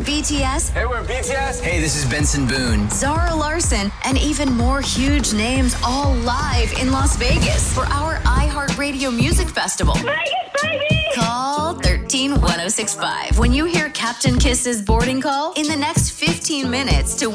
BTS. Hey, we're BTS. Hey, this is Benson Boone. Zara Larson, and even more huge names all live in Las Vegas for our iHeartRadio Music Festival. Vegas, baby! Call 13-1065 when you hear Captain Kiss's boarding call in the next 15 minutes to